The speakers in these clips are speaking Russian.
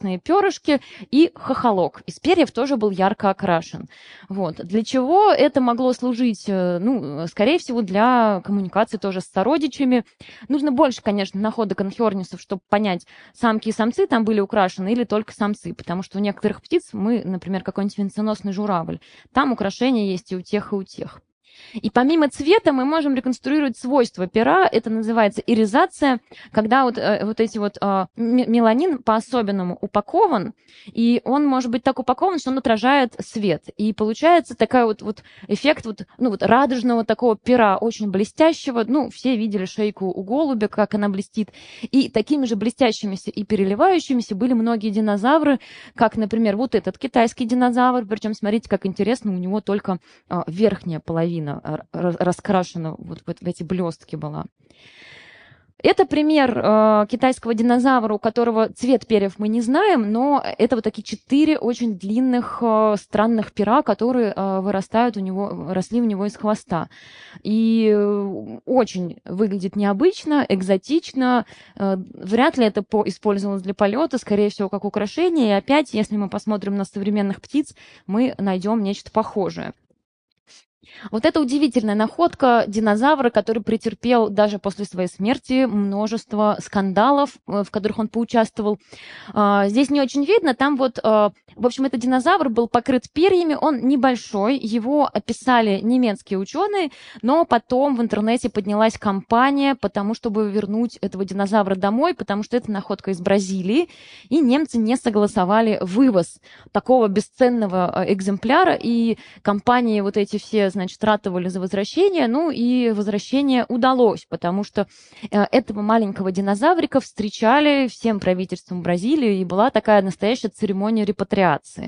перышки и хохолок. Из перьев тоже был ярко окрашен. Вот. Для чего это могло служить? Ну, скорее всего, для коммуникации тоже с сородичами. Нужно больше, конечно, находок анхиорнисов, чтобы понять, самки и самцы там были украшены или только самцы. Потому что у некоторых птиц, например, какой-нибудь венценосный журавль, там украшения есть и у тех, и у тех. И помимо цвета мы можем реконструировать свойства пера. Это называется иризация, когда вот эти вот меланин по-особенному упакован, и он может быть так упакован, что он отражает свет. И получается такой вот эффект радужного такого пера, очень блестящего. Ну, все видели шейку у голубя, как она блестит. И такими же блестящимися и переливающимися были многие динозавры, как, например, вот этот китайский динозавр. Причем, смотрите, как интересно, у него только верхняя половина раскрашена вот в эти блестки была. Это пример китайского динозавра, у которого цвет перьев мы не знаем, но это вот такие 4 очень длинных странных пера, которые росли у него из хвоста. И очень выглядит необычно, экзотично. Вряд ли это использовалось для полета, скорее всего, как украшение. И опять, если мы посмотрим на современных птиц, мы найдем нечто похожее. Вот это удивительная находка динозавра, который претерпел даже после своей смерти множество скандалов, в которых он поучаствовал. Здесь не очень видно, там в общем, этот динозавр был покрыт перьями, он небольшой, его описали немецкие ученые, но потом в интернете поднялась кампания потому, чтобы вернуть этого динозавра домой, потому что это находка из Бразилии, и немцы не согласовали вывоз такого бесценного экземпляра, и компании вот эти все, значит, ратовали за возвращение, ну и возвращение удалось, потому что этого маленького динозаврика встречали всем правительством Бразилии, и была такая настоящая церемония репатриации.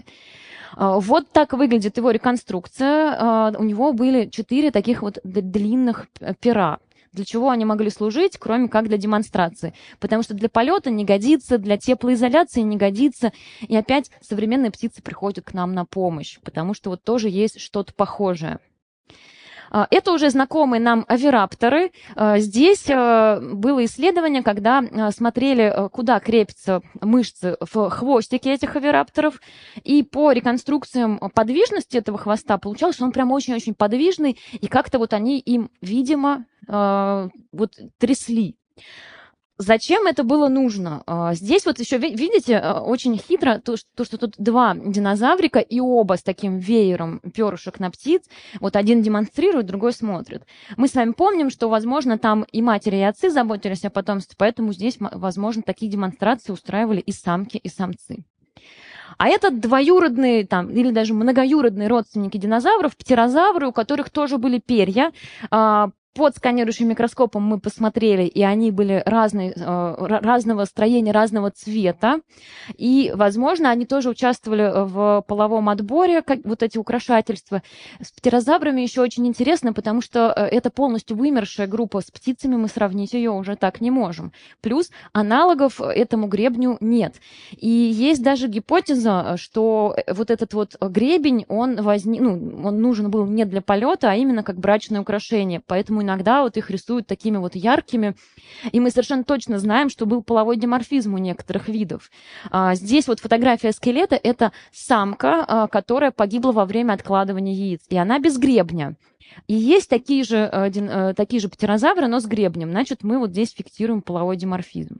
Вот так выглядит его реконструкция. У него были 4 таких вот длинных пера. Для чего они могли служить, кроме как для демонстрации? Потому что для полета не годится, для теплоизоляции не годится. И опять современные птицы приходят к нам на помощь, потому что вот тоже есть что-то похожее. Это уже знакомые нам овирапторы. Здесь было исследование, когда смотрели, куда крепятся мышцы в хвостике этих овирапторов. И по реконструкциям подвижности этого хвоста получалось, что он прям очень-очень подвижный. И как-то вот они им, видимо, вот трясли. Зачем это было нужно? Здесь вот еще, видите, очень хитро, то, что тут 2 динозаврика, и оба с таким веером перышек на птиц. Вот один демонстрирует, другой смотрит. Мы с вами помним, что, возможно, там и матери, и отцы заботились о потомстве, поэтому здесь, возможно, такие демонстрации устраивали и самки, и самцы. А это двоюродные или даже многоюродные родственники динозавров, птерозавры, у которых тоже были перья. Под сканирующим микроскопом мы посмотрели, и они были разного строения, разного цвета. И, возможно, они тоже участвовали в половом отборе, как вот эти украшательства. С птерозаврами еще очень интересно, потому что это полностью вымершая группа. С птицами мы сравнить ее уже так не можем. Плюс аналогов этому гребню нет. И есть даже гипотеза, что вот этот вот гребень, он нужен был не для полета, а именно как брачное украшение. Поэтому иногда вот их рисуют такими вот яркими, и мы совершенно точно знаем, что был половой диморфизм у некоторых видов. Здесь вот фотография скелета – это самка, которая погибла во время откладывания яиц, и она без гребня. И есть такие же птерозавры, но с гребнем. Значит, мы вот здесь фиксируем половой диморфизм.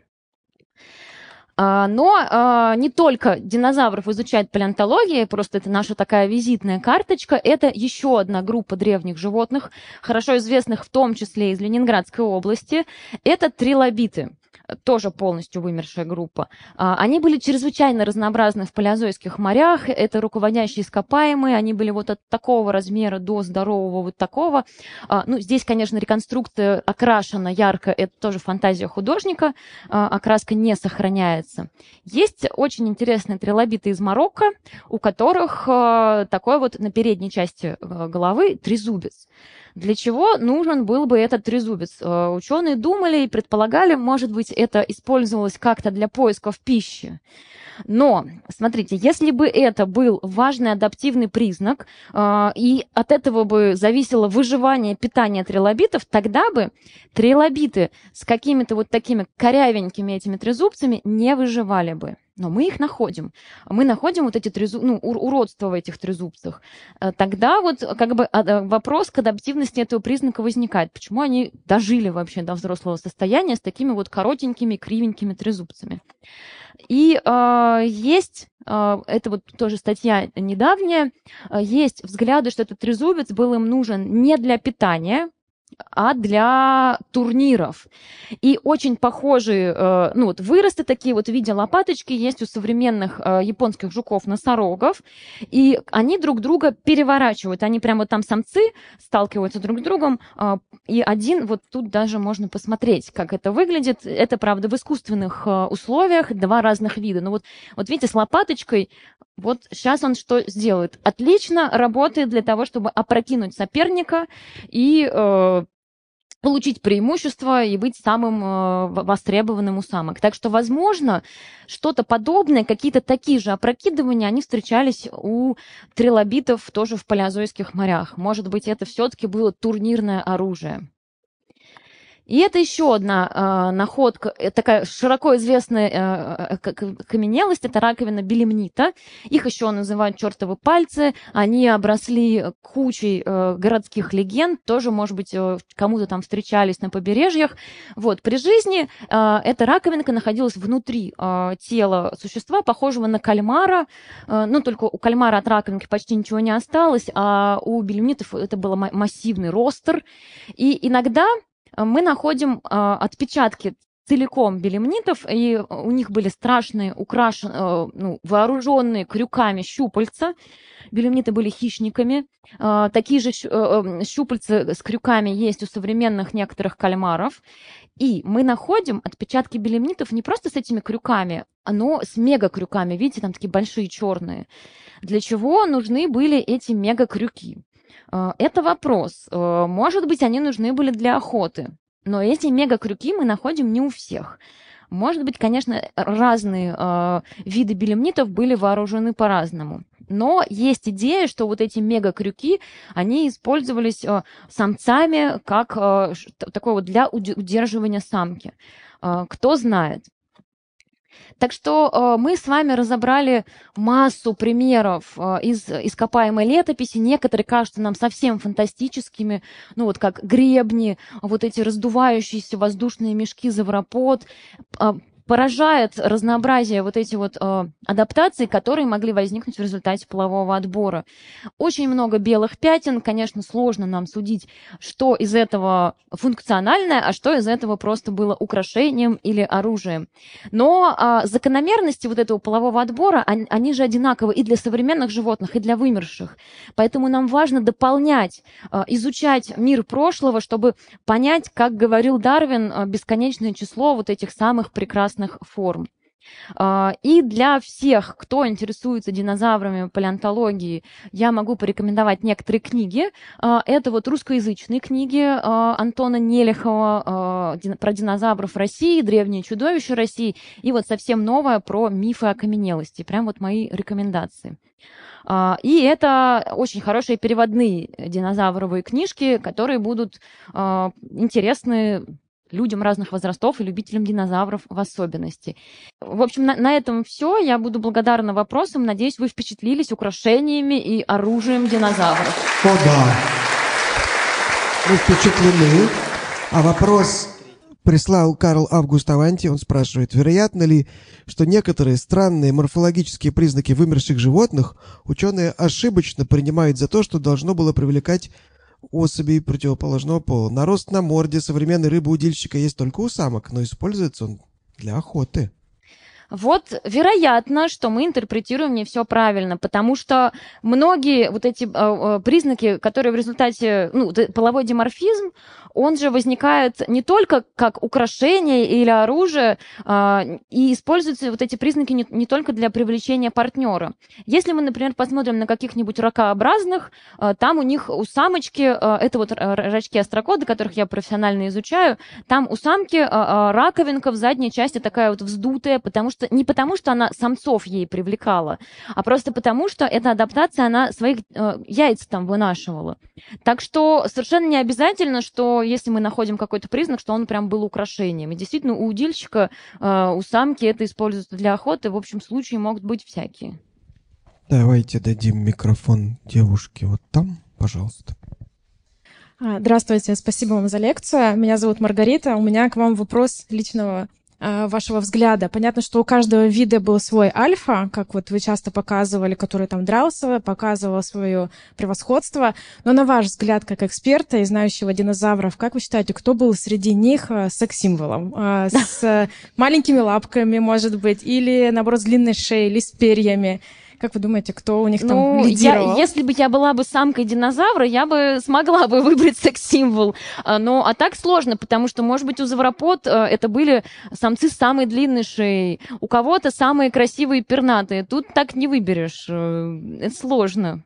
Но не только динозавров изучает палеонтология, просто это наша такая визитная карточка. Это еще одна группа древних животных, хорошо известных в том числе из Ленинградской области. Это трилобиты. Тоже полностью вымершая группа. Они были чрезвычайно разнообразны в палеозойских морях. Это руководящие ископаемые. Они были вот от такого размера до здорового вот такого. Здесь, конечно, реконструкция окрашена ярко. Это тоже фантазия художника. Окраска не сохраняется. Есть очень интересные трилобиты из Марокко, у которых такой вот на передней части головы трезубец. Для чего нужен был бы этот трезубец? Ученые думали и предполагали, может быть, это использовалось как-то для поисков пищи. Но, смотрите, если бы это был важный адаптивный признак, и от этого бы зависело выживание, питание трилобитов, тогда бы трилобиты с какими-то вот такими корявенькими этими трезубцами не выживали бы. но мы их находим. Мы находим вот эти уродства в этих трезубцах. Тогда вот как бы вопрос к адаптивности этого признака возникает. Почему они дожили вообще до взрослого состояния с такими вот коротенькими, кривенькими трезубцами? И есть, это вот тоже статья недавняя, есть взгляды, что этот трезубец был им нужен не для питания, а для турниров. И очень похожие, вот выросты такие вот в виде лопаточки есть у современных японских жуков-носорогов, и они друг друга переворачивают. Они прямо там самцы сталкиваются друг с другом, и один, вот тут даже можно посмотреть, как это выглядит. Это, правда, в искусственных условиях, два разных вида. Но вот видите, с лопаточкой, вот сейчас он что сделает? Отлично работает для того, чтобы опрокинуть соперника и получить преимущество и быть самым востребованным у самок. Так что, возможно, что-то подобное, какие-то такие же опрокидывания, они встречались у трилобитов тоже в палеозойских морях. Может быть, это все-таки было турнирное оружие. И это еще одна находка, такая широко известная каменелость, это раковина белемнита. Их еще называют чертовы пальцы. Они обросли кучей городских легенд, тоже, может быть, кому-то там встречались на побережьях. Вот, при жизни эта раковинка находилась внутри тела существа, похожего на кальмара. Только у кальмара от раковинки почти ничего не осталось, а у белемнитов это был массивный ростер. И иногда мы находим отпечатки целиком белемнитов, и у них были страшные, вооруженные крюками щупальца. Белемниты были хищниками. Такие же щупальца с крюками есть у современных некоторых кальмаров. И мы находим отпечатки белемнитов не просто с этими крюками, но с мегакрюками. Видите, там такие большие черные. Для чего нужны были эти мегакрюки? Это вопрос. Может быть, они нужны были для охоты. Но эти мегакрюки мы находим не у всех. Может быть, конечно, разные виды белемнитов были вооружены по-разному. Но есть идея, что вот эти мегакрюки, они использовались самцами как такое вот для удерживания самки. Кто знает. Так что мы с вами разобрали массу примеров из ископаемой летописи. Некоторые кажутся нам совсем фантастическими, как гребни, вот эти раздувающиеся воздушные мешки завропод. Поражает разнообразие вот эти вот адаптаций, которые могли возникнуть в результате полового отбора. Очень много белых пятен. Конечно, сложно нам судить, что из этого функциональное, а что из этого просто было украшением или оружием. Но закономерности вот этого полового отбора, они же одинаковы и для современных животных, и для вымерших. Поэтому нам важно дополнять, изучать мир прошлого, чтобы понять, как говорил Дарвин, бесконечное число вот этих самых прекрасных форм. И для всех, кто интересуется динозаврами, палеонтологией, я могу порекомендовать некоторые книги. Это вот русскоязычные книги Антона Нелихова про динозавров России, древние чудовища России, и вот совсем новое про мифы окаменелости. Прям вот мои рекомендации. И это очень хорошие переводные динозавровые книжки, которые будут интересны людям разных возрастов и любителям динозавров в особенности. В общем, на этом все. Я буду благодарна вопросам. Надеюсь, вы впечатлились украшениями и оружием динозавров. О, да. Мы впечатлены. А вопрос прислал Карл Август Аванти. Он спрашивает, вероятно ли, что некоторые странные морфологические признаки вымерших животных ученые ошибочно принимают за то, что должно было привлекать особей противоположного пола. Нарост на морде современной рыбы-удильщика есть только у самок, но используется он для охоты. Вот, вероятно, что мы интерпретируем не все правильно, потому что многие вот эти признаки, которые в результате, половой диморфизм, он же возникает не только как украшение или оружие, и используются вот эти признаки не только для привлечения партнера. Если мы, например, посмотрим на каких-нибудь ракообразных, там у них, у самочки, это вот рачки-острокоды, которых я профессионально изучаю, там у самки раковинка в задней части такая вот вздутая, потому что просто не потому, что она самцов ей привлекала, а просто потому, что эта адаптация, она своих яиц там вынашивала. Так что совершенно не обязательно, что если мы находим какой-то признак, что он прям был украшением. И действительно, у удильщика, у самки это используется для охоты. В общем, случаи могут быть всякие. Давайте дадим микрофон девушке вот там, пожалуйста. Здравствуйте, спасибо вам за лекцию. Меня зовут Маргарита. У меня к вам вопрос личного вашего взгляда. Понятно, что у каждого вида был свой альфа, как вот вы часто показывали, который там дрался, показывал свое превосходство. Но на ваш взгляд, как эксперта и знающего динозавров, как вы считаете, кто был среди них секс-символом? С маленькими лапками, может быть, или, наоборот, с длинной шеей, или с перьями? Как вы думаете, кто у них там лидировал? Если бы я была бы самкой динозавра, я бы смогла бы выбрать секс-символ. А так сложно, потому что, может быть, у завропод это были самцы с самой длинной шеей, у кого-то самые красивые пернатые. Тут так не выберешь. Это сложно.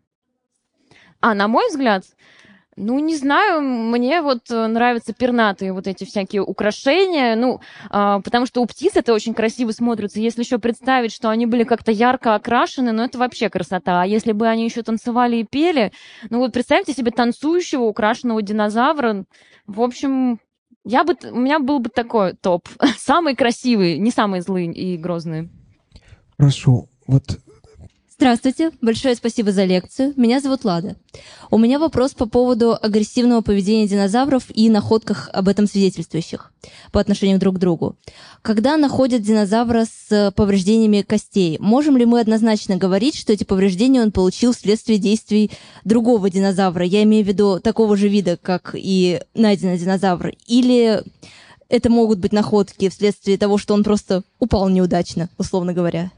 На мой взгляд, не знаю, мне вот нравятся пернатые вот эти всякие украшения, потому что у птиц это очень красиво смотрится. Если еще представить, что они были как-то ярко окрашены, это вообще красота. А если бы они еще танцевали и пели, вот представьте себе танцующего украшенного динозавра. В общем, у меня был бы такой топ. Самые красивые, не самые злые и грозные. Прошу, Здравствуйте, большое спасибо за лекцию. Меня зовут Лада. У меня вопрос по поводу агрессивного поведения динозавров и находках об этом свидетельствующих по отношению друг к другу. Когда находят динозавра с повреждениями костей, можем ли мы однозначно говорить, что эти повреждения он получил вследствие действий другого динозавра? Я имею в виду такого же вида, как и найденный динозавр. Или это могут быть находки вследствие того, что он просто упал неудачно, условно говоря?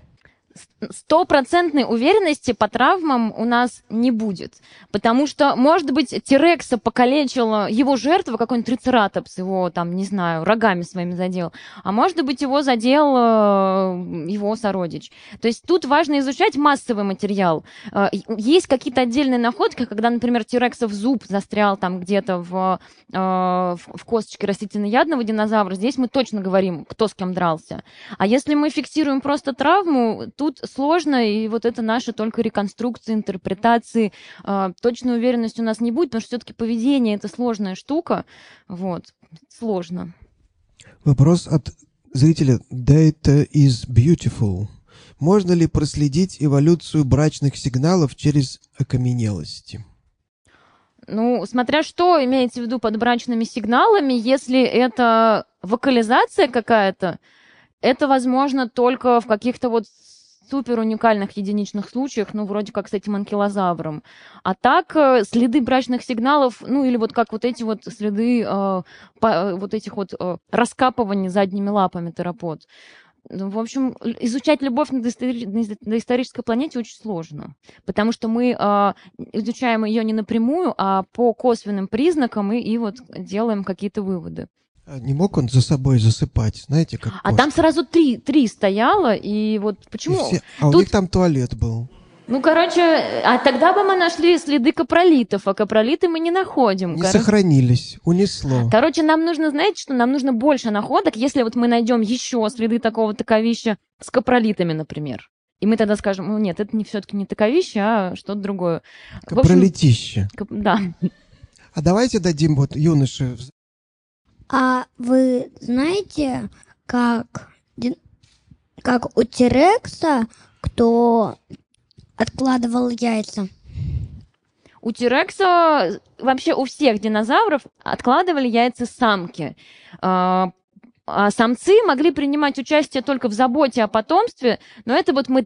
100% уверенности по травмам у нас не будет. Потому что, может быть, Тирекса покалечила его жертва, какой-нибудь трицератопс, его, рогами своими задел. А может быть, его задел его сородич. То есть тут важно изучать массовый материал. Есть какие-то отдельные находки, когда, например, Тирексов зуб застрял там где-то в косточке растительноядного динозавра. Здесь мы точно говорим, кто с кем дрался. А если мы фиксируем просто травму, тут сложно, и вот это наши только реконструкции, интерпретации. Точной уверенности у нас не будет, потому что все-таки поведение — это сложная штука. Сложно. Вопрос от зрителя Data is Beautiful. Можно ли проследить эволюцию брачных сигналов через окаменелости? Смотря что имеете в виду под брачными сигналами, если это вокализация какая-то, это возможно только в каких-то супер уникальных единичных случаях, вроде как с этим анкилозавром. А так, следы брачных сигналов, или как эти следы этих раскапываний задними лапами теропод. В общем, изучать любовь на доисторической планете очень сложно, потому что мы изучаем ее не напрямую, а по косвенным признакам и делаем какие-то выводы. Не мог он за собой засыпать, знаете, как кошка? Там сразу три стояло, и почему... у них там туалет был. Тогда бы мы нашли следы капролитов, а капролиты мы не находим. Не сохранились, унесло. Нам нужно, знаете, что нам нужно больше находок, если мы найдем еще следы такого таковища с капролитами, например. И мы тогда скажем, нет, это все-таки не таковище, а что-то другое. Капролитище. Да. А давайте дадим юноше... А вы знаете, как у Тирекса кто откладывал яйца? У Тирекса, вообще у всех динозавров откладывали яйца самки. А самцы могли принимать участие только в заботе о потомстве, но это мы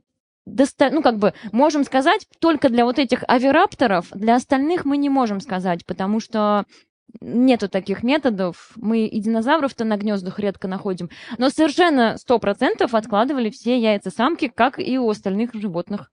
можем сказать только для этих овирапторов, для остальных мы не можем сказать, потому что нету таких методов. Мы и динозавров-то на гнездах редко находим. Но совершенно 100% откладывали все яйца самки, как и у остальных животных.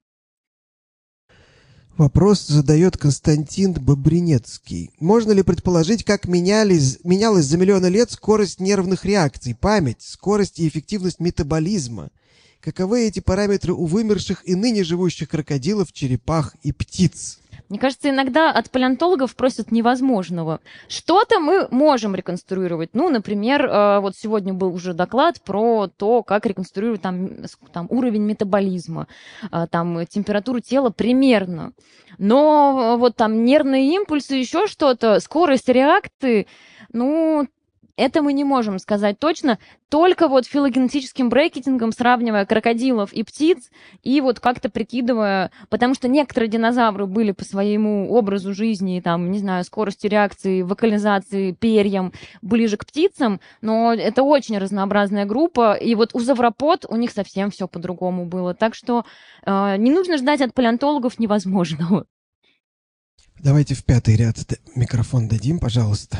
Вопрос задает Константин Бобринецкий. Можно ли предположить, как менялась за миллионы лет скорость нервных реакций, память, скорость и эффективность метаболизма? Каковы эти параметры у вымерших и ныне живущих крокодилов, черепах и птиц? Мне кажется, иногда от палеонтологов просят невозможного. Что-то мы можем реконструировать. Ну, например, вот сегодня был уже доклад про то, как реконструировать там уровень метаболизма, там температуру тела примерно. Но вот там нервные импульсы, еще что-то, скорость реакции, ну, это мы не можем сказать точно, только вот филогенетическим брекетингом, сравнивая крокодилов и птиц, и вот как-то прикидывая, потому что некоторые динозавры были по своему образу жизни, там, не знаю, скорости реакции, вокализации, перьям, ближе к птицам, но это очень разнообразная группа, и вот у завропод у них совсем все по-другому было, так что не нужно ждать от палеонтологов невозможного. Давайте в 5-й ряд микрофон дадим, пожалуйста.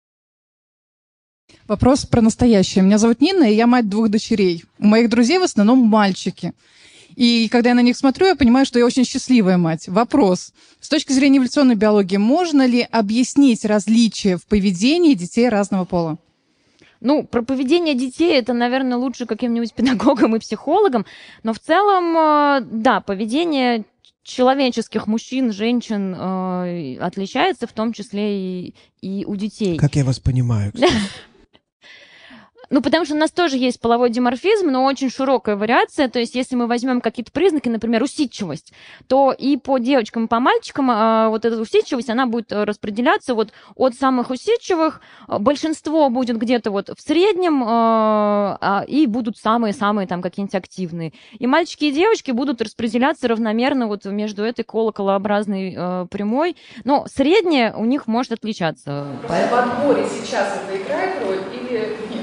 Вопрос про настоящее. Меня зовут Нина, и я мать 2 дочерей. У моих друзей в основном мальчики. И когда я на них смотрю, я понимаю, что я очень счастливая мать. Вопрос. С точки зрения эволюционной биологии, можно ли объяснить различия в поведении детей разного пола? Ну, про поведение детей это, наверное, лучше каким-нибудь педагогом и психологом. Но в целом, да, поведение человеческих мужчин, женщин отличается, в том числе и у детей. Как я вас понимаю, кстати. Ну, потому что у нас тоже есть половой диморфизм, но очень широкая вариация. То есть, если мы возьмем какие-то признаки, например, усидчивость, то и по девочкам, и по мальчикам вот эта усидчивость, она будет распределяться вот от самых усидчивых. Большинство будет где-то вот в среднем, и будут самые-самые там какие-нибудь активные. И мальчики, и девочки будут распределяться равномерно вот между этой колоколообразной прямой. Но среднее у них может отличаться. В отборе сейчас это играет роль или нет?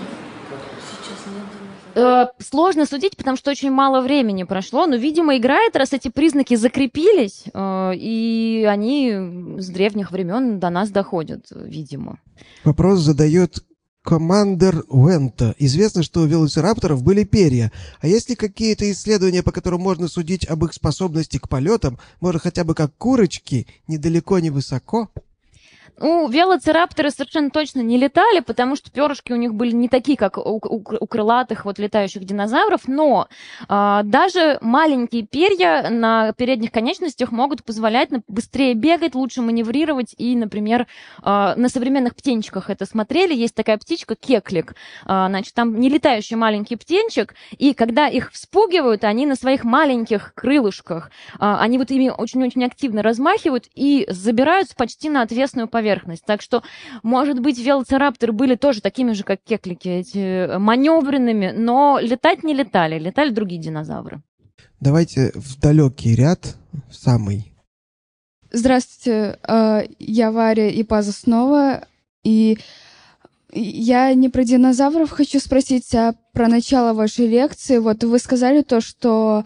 Сложно судить, потому что очень мало времени прошло, но, видимо, играет, раз эти признаки закрепились, и они с древних времен до нас доходят, видимо. Вопрос задает Командер Уэнта. Известно, что у велоцирапторов были перья. А есть ли какие-то исследования, по которым можно судить об их способности к полетам? Может, хотя бы как курочки, недалеко, не высоко? Ну, велоцирапторы совершенно точно не летали, потому что перышки у них были не такие, как у крылатых вот летающих динозавров, но даже маленькие перья на передних конечностях могут позволять быстрее бегать, лучше маневрировать. И, например, на современных птенчиках это смотрели, есть такая птичка кеклик, значит, там не летающий маленький птенчик, и когда их вспугивают, они на своих маленьких крылышках, они вот ими очень-очень активно размахивают и забираются почти на отвесную поверхность. Так что, может быть, велоцирапторы были тоже такими же, как кеклики, эти маневренными, но летать не летали, летали другие динозавры. Давайте в далекий ряд, в самый. Здравствуйте, я Варя Ипаза снова, и я не про динозавров хочу спросить, а про начало вашей лекции. Вот вы сказали то, что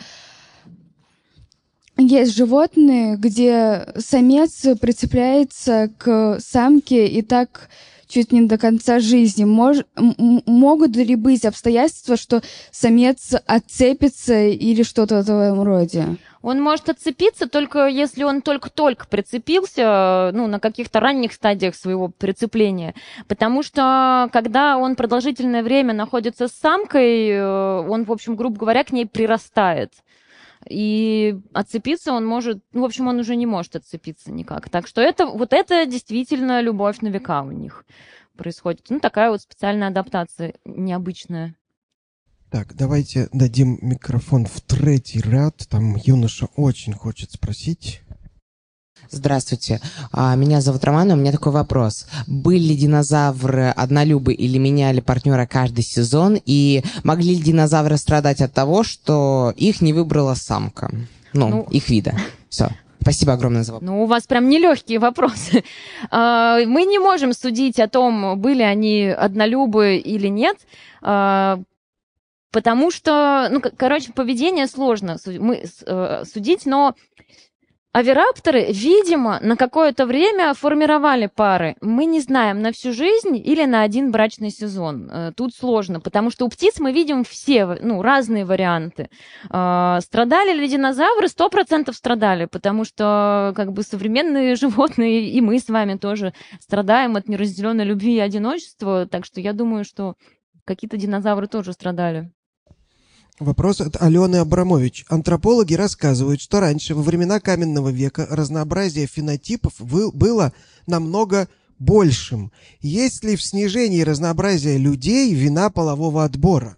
есть животные, где самец прицепляется к самке и так чуть не до конца жизни. Могут ли быть обстоятельства, что самец отцепится или что-то в этом роде? Он может отцепиться только если он только-только прицепился, ну, на каких-то ранних стадиях своего прицепления. Потому что, когда он продолжительное время находится с самкой, он, в общем, грубо говоря, к ней прирастает. И отцепиться он может, ну, в общем, он уже не может отцепиться никак. Так что это действительно любовь на века у них происходит. Ну, такая вот специальная адаптация необычная. Так, давайте дадим микрофон в 3-й ряд. Там юноша очень хочет спросить. Здравствуйте, меня зовут Роман, и у меня такой вопрос. Были динозавры однолюбы или меняли партнера каждый сезон? И могли ли динозавры страдать от того, что их не выбрала самка? Ну, их вида. Все. Спасибо огромное за вопрос. Ну, у вас прям нелегкие вопросы. Мы не можем судить о том, были они однолюбы или нет, потому что, ну, короче, поведение сложно судить, но оvirапторы, видимо, на какое-то время формировали пары. Мы не знаем, на всю жизнь или на один брачный сезон. Тут сложно, потому что у птиц мы видим все, ну, разные варианты. Страдали ли динозавры? 100% страдали, потому что как бы современные животные, и мы с вами тоже страдаем от неразделенной любви и одиночества. Так что я думаю, что какие-то динозавры тоже страдали. Вопрос от Алены Абрамович. Антропологи рассказывают, что раньше, во времена каменного века, разнообразие фенотипов было намного большим. Есть ли в снижении разнообразия людей вина полового отбора?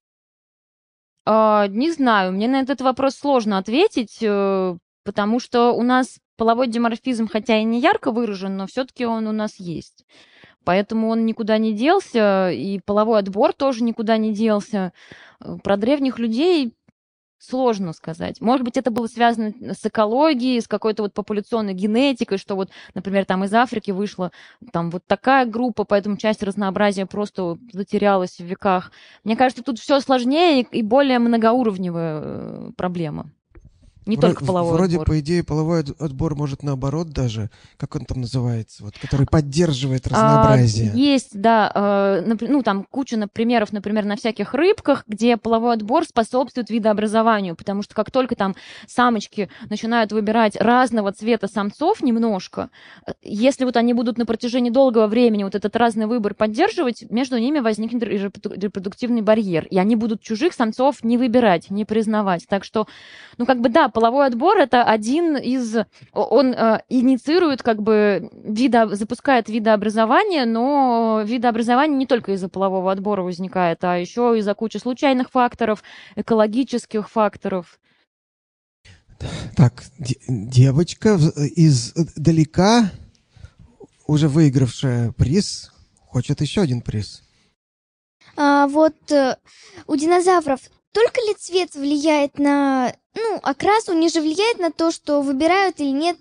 Не знаю, мне на этот вопрос сложно ответить, потому что у нас половой диморфизм, хотя и не ярко выражен, но все-таки он у нас есть. Поэтому он никуда не делся, и половой отбор тоже никуда не делся. Про древних людей сложно сказать. Может быть, это было связано с экологией, с какой-то вот популяционной генетикой, что вот, например, там из Африки вышла там вот такая группа, поэтому часть разнообразия просто затерялась в веках. Мне кажется, тут все сложнее и более многоуровневая проблема. Не только половой вроде, отбор. По идее, половой отбор может наоборот даже, как он там называется, вот, который поддерживает разнообразие. Есть, да, ну там куча примеров, например, на всяких рыбках, где половой отбор способствует видообразованию, потому что как только там самочки начинают выбирать разного цвета самцов немножко, если вот они будут на протяжении долгого времени вот этот разный выбор поддерживать, между ними возникнет репродуктивный барьер, и они будут чужих самцов не выбирать, не признавать. Так что, ну как бы да, половой отбор — это один из... Он инициирует, как бы, запускает видообразование, но видообразование не только из-за полового отбора возникает, а еще из-за кучи случайных факторов, экологических факторов. Так, девочка издалека, уже выигравшая приз, хочет еще один приз. У динозавров только ли цвет влияет на... окрас, он же влияет на то, что выбирают или нет.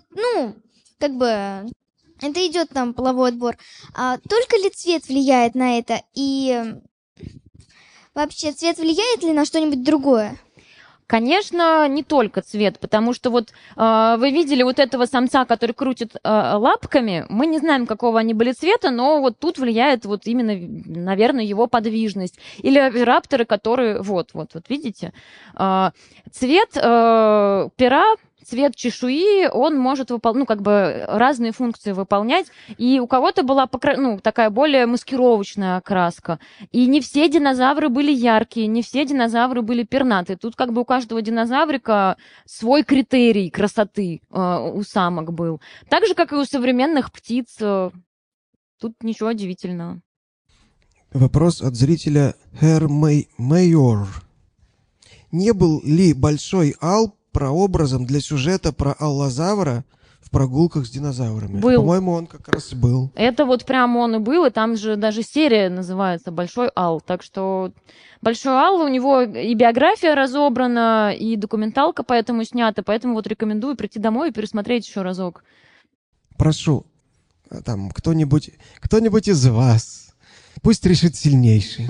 Это идет там половой отбор. Только ли цвет влияет на это? И вообще, цвет влияет ли на что-нибудь другое? Конечно, не только цвет, потому что вот вы видели вот этого самца, который крутит лапками, мы не знаем, какого они были цвета, но вот тут влияет вот именно, наверное, его подвижность. Или рапторы, которые, вот видите, цвет пера, цвет чешуи, он может разные функции выполнять. И у кого-то была такая более маскировочная окраска. И не все динозавры были яркие, не все динозавры были пернатые. Тут как бы у каждого динозаврика свой критерий красоты у самок был. Так же, как и у современных птиц. Тут ничего удивительного. Вопрос от зрителя Herr Майор. Не был ли большой ал прообразом для сюжета про аллозавра в прогулках с динозаврами? Был. По-моему, он как раз и был. Это вот прямо он и был, и там же даже серия называется «Большой ал». Так что «Большой ал», у него и биография разобрана, и документалка поэтому снята, поэтому вот рекомендую прийти домой и пересмотреть еще разок. Прошу, там кто-нибудь из вас, пусть решит сильнейший.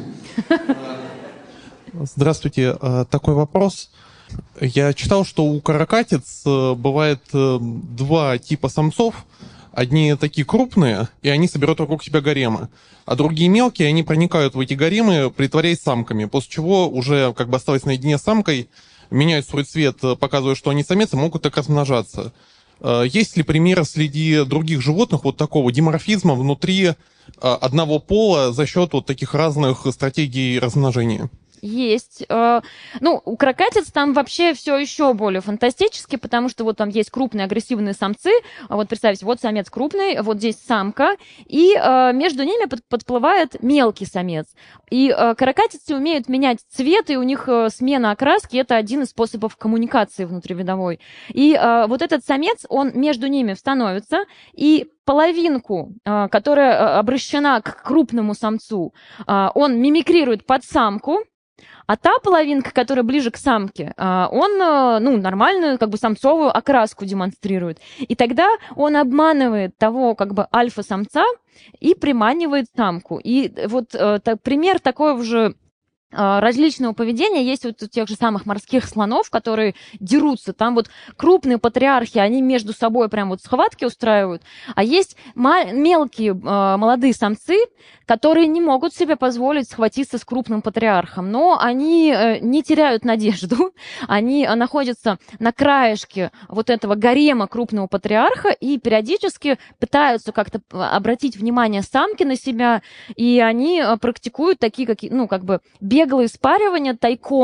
Здравствуйте. Такой вопрос. Я читал, что у каракатиц бывает два типа самцов. Одни такие крупные, и они соберут вокруг себя гаремы. А другие мелкие, они проникают в эти гаремы, притворяясь самками. После чего, уже как бы оставаясь наедине с самкой, меняют свой цвет, показывая, что они самец, и могут так размножаться. Есть ли примеры среди других животных вот такого диморфизма внутри одного пола за счет вот таких разных стратегий размножения? Есть. У каракатиц там вообще все еще более фантастически, потому что вот там есть крупные агрессивные самцы. Вот представьте, вот самец крупный, вот здесь самка, и между ними подплывает мелкий самец. И каракатицы умеют менять цвет, и у них смена окраски — это один из способов коммуникации внутривидовой. И вот этот самец, он между ними становится, и половинку, которая обращена к крупному самцу, он мимикрирует под самку, а та половинка, которая ближе к самке, он, нормальную, как бы, самцовую окраску демонстрирует. И тогда он обманывает того, как бы, альфа-самца и приманивает самку. И вот пример такого же различного поведения есть вот у тех же самых морских слонов, которые дерутся. Там вот крупные патриархи, они между собой прям вот схватки устраивают, а есть мелкие молодые самцы, которые не могут себе позволить схватиться с крупным патриархом, но они не теряют надежду, они находятся на краешке вот этого гарема крупного патриарха и периодически пытаются как-то обратить внимание самки на себя, и они практикуют такие, беглые спаривания тайком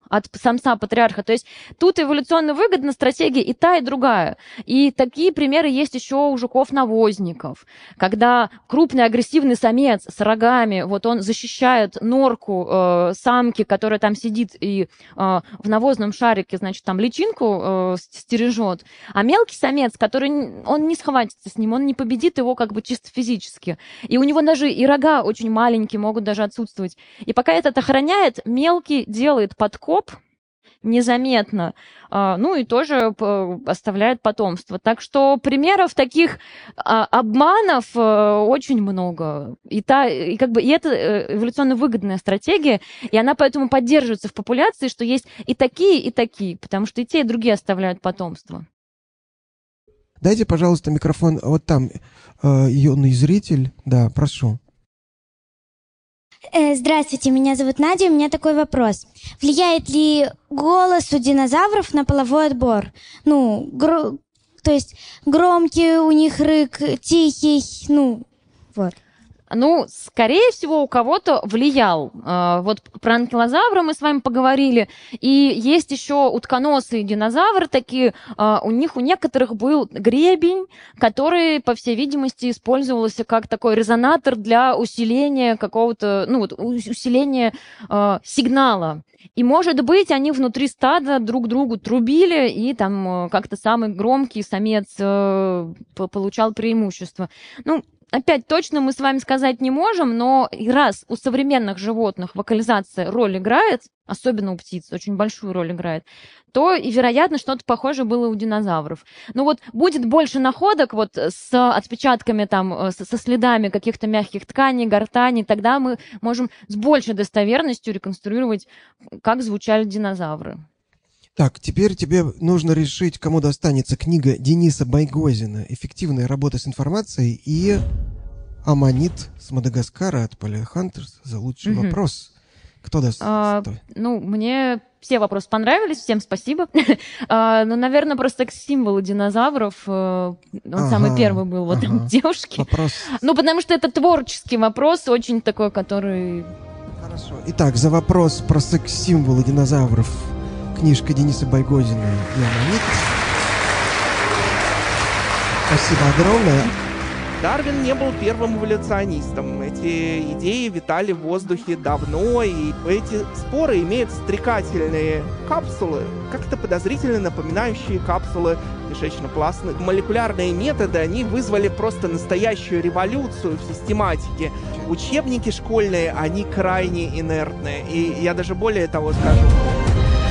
от самца-патриарха. То есть тут эволюционно выгодна стратегия и та, и другая. И такие примеры есть еще у жуков-навозников, когда крупный агрессивный самец с рогами, вот он защищает норку самки, которая там сидит и в навозном шарике, значит, там личинку стережет, а мелкий самец, который, он не схватится с ним, он не победит его как бы чисто физически. И у него даже и рога очень маленькие, могут даже отсутствовать. И пока этот охраняет, мелкий делает подкоп незаметно, ну и тоже оставляет потомство. Так что примеров таких обманов очень много. И это эволюционно выгодная стратегия, и она поэтому поддерживается в популяции, что есть и такие, потому что и те, и другие оставляют потомство. Дайте, пожалуйста, микрофон вот там, юный зритель. Да, прошу. Здравствуйте, меня зовут Надя, у меня такой вопрос. Влияет ли голос у динозавров на половой отбор? Ну, то есть громкий у них рык, тихий, вот. Ну, скорее всего, у кого-то влиял. Вот про анкилозавра мы с вами поговорили. И есть еще утконосые динозавры такие. У некоторых был гребень, который, по всей видимости, использовался как такой резонатор для усиления какого-то, усиления сигнала. И, может быть, они внутри стада друг другу трубили, и там как-то самый громкий самец получал преимущество. Опять точно мы с вами сказать не можем, но раз у современных животных вокализация роль играет, особенно у птиц, очень большую роль играет, то и, вероятно, что-то похожее было у динозавров. Но вот будет больше находок вот с отпечатками, там, со следами каких-то мягких тканей, гортани, тогда мы можем с большей достоверностью реконструировать, как звучали динозавры. Так, теперь тебе нужно решить, кому достанется книга Дениса Байгозина «Эффективная работа с информацией» и «Аммонит с Мадагаскара» от Paleohunters за лучший вопрос. Кто даст? Мне все вопросы понравились, всем спасибо. Наверное, просто символы динозавров, он самый первый был, вот девушки. Вопрос. Потому что это творческий вопрос, очень такой, который... Хорошо. Итак, за вопрос про секс-символы динозавров книжка Дениса Байгозина и «Аммонит». Спасибо огромное. Дарвин не был первым эволюционистом. Эти идеи витали в воздухе давно, и эти споры имеют стрекательные капсулы, как-то подозрительно напоминающие капсулы кишечно-полостных. Молекулярные методы, они вызвали просто настоящую революцию в систематике. Учебники школьные, они крайне инертные. И я даже более того скажу.